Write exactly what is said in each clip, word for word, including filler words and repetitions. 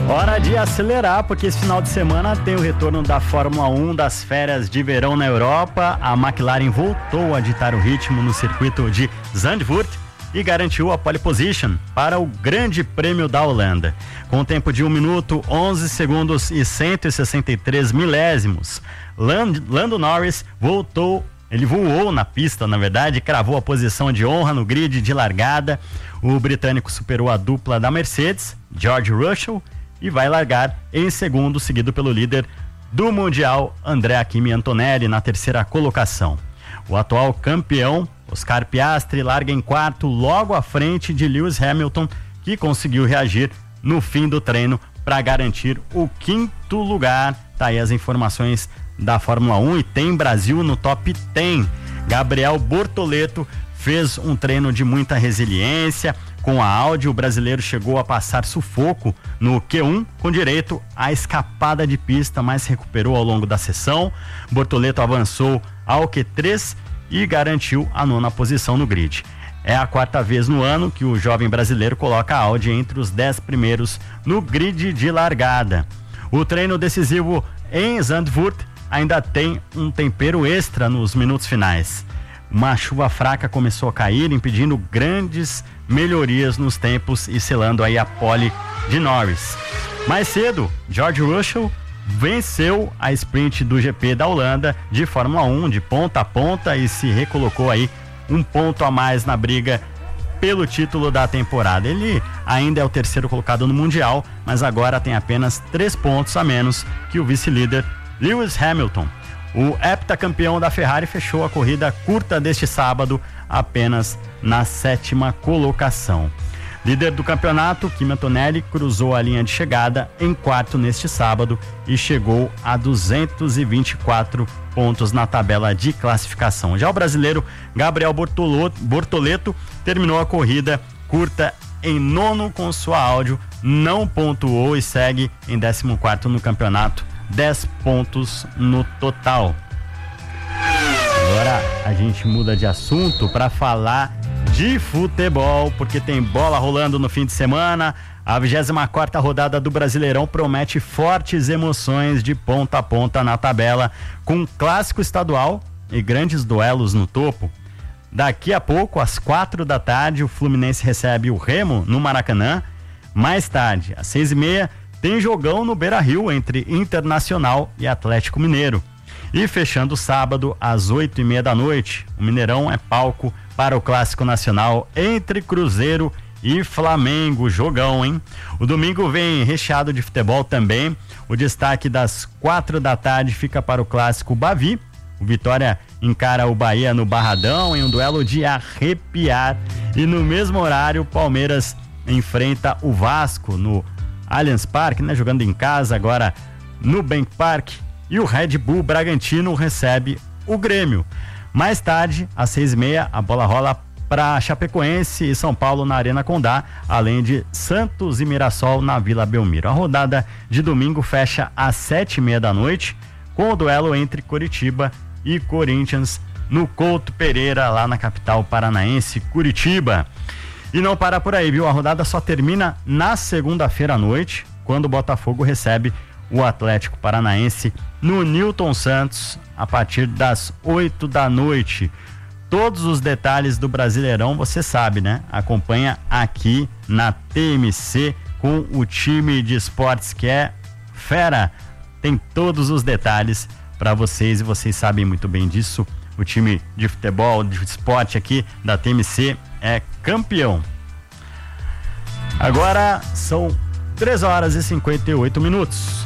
Hora de acelerar, porque esse final de semana tem o retorno da Fórmula um das férias de verão na Europa. A McLaren voltou a ditar o ritmo no circuito de Zandvoort e garantiu a pole position para o Grande Prêmio da Holanda. Com um tempo de um minuto, onze segundos e cento e sessenta e três milésimos, Land, Lando Norris voltou, ele voou na pista, na verdade, e cravou a posição de honra no grid de largada. O britânico superou a dupla da Mercedes, George Russell, e vai largar em segundo, seguido pelo líder do Mundial, Andrea Kimi Antonelli, na terceira colocação. O atual campeão, Oscar Piastri, larga em quarto, logo à frente de Lewis Hamilton, que conseguiu reagir no fim do treino para garantir o quinto lugar. Tá aí as informações da Fórmula um e tem Brasil no top dez. Gabriel Bortoleto fez um treino de muita resiliência. Com a Audi, o brasileiro chegou a passar sufoco no Q um, com direito à escapada de pista, mas recuperou ao longo da sessão. Bortoleto avançou ao Q três e garantiu a nona posição no grid. É a quarta vez no ano que o jovem brasileiro coloca a Audi entre os dez primeiros no grid de largada. O treino decisivo em Zandvoort ainda tem um tempero extra nos minutos finais. Uma chuva fraca começou a cair, impedindo grandes melhorias nos tempos e selando aí a pole de Norris. Mais cedo, George Russell venceu a sprint do G P da Holanda de Fórmula um de ponta a ponta e se recolocou aí um ponto a mais na briga pelo título da temporada. Ele ainda é o terceiro colocado no Mundial, mas agora tem apenas três pontos a menos que o vice-líder Lewis Hamilton. O heptacampeão da Ferrari fechou a corrida curta deste sábado apenas na sétima colocação. Líder do campeonato, Kimi Antonelli cruzou a linha de chegada em quarto neste sábado e chegou a duzentos e vinte e quatro pontos na tabela de classificação. Já o brasileiro Gabriel Bortoleto terminou a corrida curta em nono com sua Audi, não pontuou e segue em décimo quarto no campeonato, dez pontos no total. Agora a gente muda de assunto para falar de futebol, porque tem bola rolando no fim de semana. A vigésima quarta rodada do Brasileirão promete fortes emoções de ponta a ponta na tabela, com clássico estadual e grandes duelos no topo. Daqui a pouco, às quatro da tarde, o Fluminense recebe o Remo no Maracanã. Mais tarde, às seis e meia, tem jogão no Beira-Rio entre Internacional e Atlético Mineiro. E fechando o sábado, às oito e meia da noite, o Mineirão é palco para o Clássico Nacional entre Cruzeiro e Flamengo. Jogão, hein? O domingo vem recheado de futebol também. O destaque das quatro da tarde fica para o Clássico Bavi. O Vitória encara o Bahia no Barradão em um duelo de arrepiar. E no mesmo horário, o Palmeiras enfrenta o Vasco no Allianz Parque, né? Jogando em casa agora no Bank Park. E o Red Bull Bragantino recebe o Grêmio. Mais tarde, às seis e meia, a bola rola para Chapecoense e São Paulo na Arena Condá, além de Santos e Mirassol na Vila Belmiro. A rodada de domingo fecha às sete e meia da noite, com o duelo entre Coritiba e Corinthians no Couto Pereira, lá na capital paranaense, Curitiba. E não para por aí, viu? A rodada só termina na segunda-feira à noite, quando o Botafogo recebe o Atlético Paranaense no Newton Santos a partir das oito da noite. Todos os detalhes do Brasileirão você sabe, né? Acompanha aqui na T M C com o time de esportes que é fera. Tem todos os detalhes para vocês e vocês sabem muito bem disso. O time de futebol, de esporte aqui da T M C é campeão. Agora são três horas e cinquenta e oito minutos.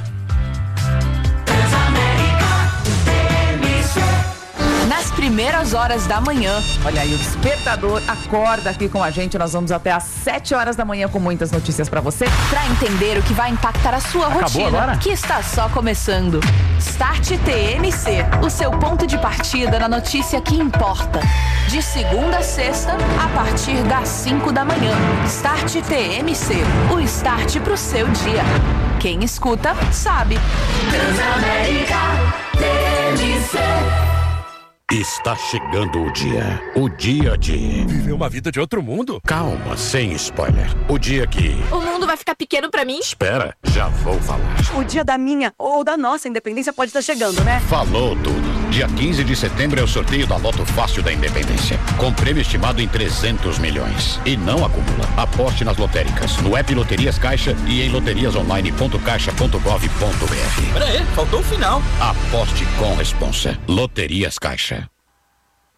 Nas primeiras horas da manhã, olha aí, o despertador acorda aqui com a gente. Nós vamos até às sete horas da manhã com muitas notícias pra você, pra entender o que vai impactar a sua Acabou rotina, agora? Que está só começando. Start T M C, o seu ponto de partida na notícia que importa. De segunda a sexta, a partir das cinco da manhã. Start T M C, o start pro seu dia. Quem escuta, sabe. Transamérica T M C. Está chegando o dia. O dia de... Viver uma vida de outro mundo? Calma, sem spoiler. O dia que... O mundo vai ficar pequeno pra mim? Espera, já vou falar. O dia da minha ou da nossa independência pode estar chegando, né? Falou tudo. Dia quinze de setembro é o sorteio da Loto Fácil da Independência. Com prêmio estimado em trezentos milhões. E não acumula. Aposte nas lotéricas, no app Loterias Caixa e em loterias online ponto caixa ponto gov ponto br. Pera aí, faltou o final. Aposte com responsa. Loterias Caixa.